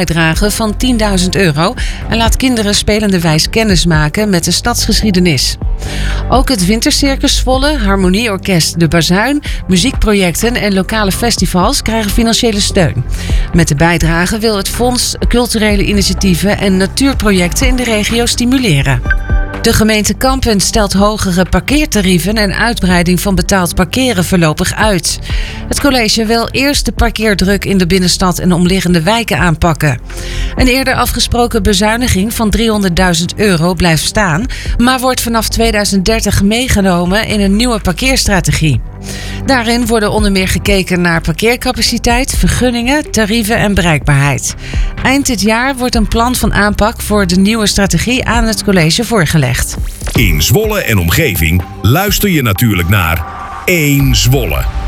bijdrage van €10.000 en laat kinderen spelenderwijs kennis maken met de stadsgeschiedenis. Ook het Wintercircus Zwolle, Harmonieorkest De Bazuin, muziekprojecten en lokale festivals krijgen financiële steun. Met de bijdrage wil het fonds culturele initiatieven en natuurprojecten in de regio stimuleren. De gemeente Kampen stelt hogere parkeertarieven en uitbreiding van betaald parkeren voorlopig uit. Het college wil eerst de parkeerdruk in de binnenstad en omliggende wijken aanpakken. Een eerder afgesproken bezuiniging van €300.000 blijft staan, maar wordt vanaf 2030 meegenomen in een nieuwe parkeerstrategie. Daarin worden onder meer gekeken naar parkeercapaciteit, vergunningen, tarieven en bereikbaarheid. Eind dit jaar wordt een plan van aanpak voor de nieuwe strategie aan het college voorgelegd. In Zwolle en omgeving luister je natuurlijk naar 1 Zwolle.